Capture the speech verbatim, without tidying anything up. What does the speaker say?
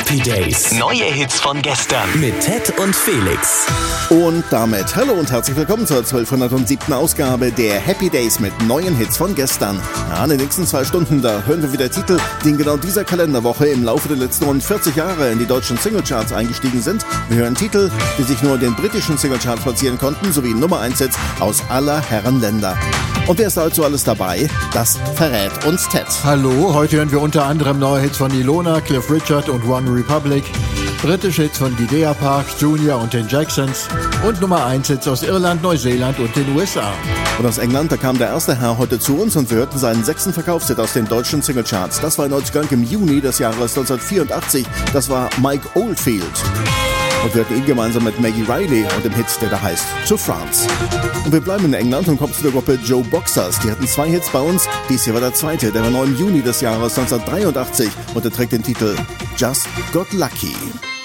Happy Days. Neue Hits von gestern. Mit Ted und Felix. Und damit hallo und herzlich willkommen zur zwölfhundertsiebten Ausgabe der Happy Days mit neuen Hits von gestern. Ja, in den nächsten zwei Stunden, da hören wir wieder Titel, die in genau dieser Kalenderwoche im Laufe der letzten rund vierzig Jahre in die deutschen Singlecharts eingestiegen sind. Wir hören Titel, die sich nur in den britischen Singlecharts platzieren konnten, sowie Nummer eins Hits aus aller Herren Länder. Und wer ist also alles dabei? Das verrät uns Ted. Hallo, heute hören wir unter anderem neue Hits von Ilona, Cliff Richard und One Republic, britische Hits von Gidea Park, Junior und den Jacksons und Nummer eins Hits aus Irland, Neuseeland und den U S A. Und aus England, da kam der erste Herr heute zu uns und wir hörten seinen sechsten Verkaufshit aus den deutschen Singlecharts. Das war in Deutschland im Juni des Jahres neunzehnhundertvierundachtzig. Das war Mike Oldfield. Und wir hatten ihn gemeinsam mit Maggie Riley und dem Hit, der da heißt To France. Und wir bleiben in England und kommen zu der Gruppe Joe Boxers. Die hatten zwei Hits bei uns. Dies hier war der zweite, der war noch im Juni des Jahres neunzehnhundertdreiundachtzig und er trägt den Titel Just Got Lucky.